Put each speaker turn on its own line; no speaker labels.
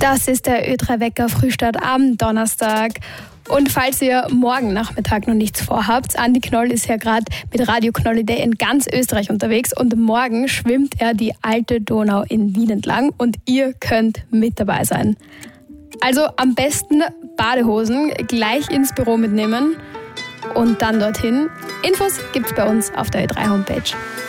Das ist der Ö3-Wecker Frühstart am Donnerstag. Und falls ihr morgen Nachmittag noch nichts vorhabt, Andi Knoll ist ja gerade mit Radio Knoll Day in ganz Österreich unterwegs und morgen schwimmt er die alte Donau in Wien entlang und ihr könnt mit dabei sein. Also am besten Badehosen gleich ins Büro mitnehmen und dann dorthin. Infos gibt's bei uns auf der Ö3 Homepage.